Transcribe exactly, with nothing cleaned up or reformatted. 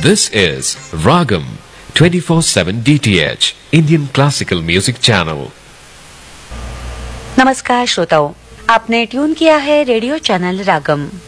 This is Ragam twenty-four seven D T H Indian Classical Music Channel. नमस्कार श्रोताओं, आपने tune किया है रेडियो चैनल रागम।